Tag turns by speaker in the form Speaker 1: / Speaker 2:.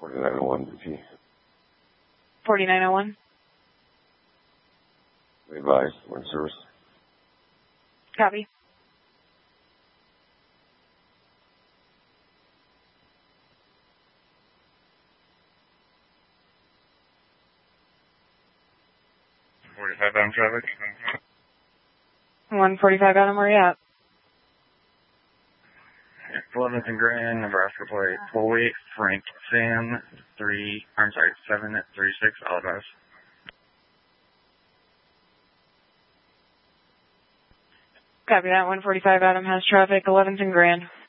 Speaker 1: 4901 BP.
Speaker 2: 4901.
Speaker 1: Advise, we're in service.
Speaker 2: Copy.
Speaker 3: Adam traffic.
Speaker 2: 145 Adam, where are you at?
Speaker 3: 11th and Grand, Nebraska plate, full weight, Frank Sam, 736 Alibis.
Speaker 2: Copy that. 145 Adam has traffic, 11th and Grand.